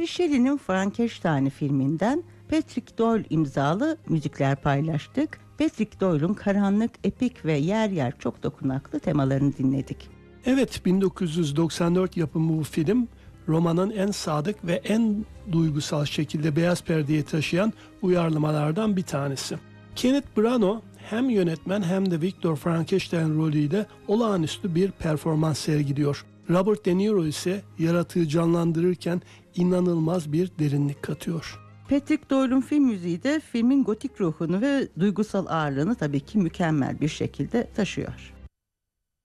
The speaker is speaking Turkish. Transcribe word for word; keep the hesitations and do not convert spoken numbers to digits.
Mary Shelley'nin Frankenstein filminden Patrick Doyle imzalı müzikler paylaştık. Patrick Doyle'un karanlık, epik ve yer yer çok dokunaklı temalarını dinledik. Evet, bin dokuz yüz doksan dört yapımı bu film, romanın en sadık ve en duygusal şekilde beyaz perdeye taşıyan uyarlamalardan bir tanesi. Kenneth Branagh hem yönetmen hem de Victor Frankenstein rolüyle olağanüstü bir performans sergiliyor. Robert De Niro ise yaratığı canlandırırken inanılmaz bir derinlik katıyor. Patrick Doyle'un film müziği de filmin gotik ruhunu ve duygusal ağırlığını tabii ki mükemmel bir şekilde taşıyor.